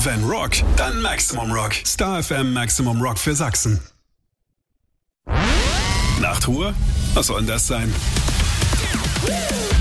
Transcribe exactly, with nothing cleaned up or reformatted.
Wenn Rock, dann Maximum Rock. Star F M Maximum Rock für Sachsen. Nachtruhe? Was soll denn das sein?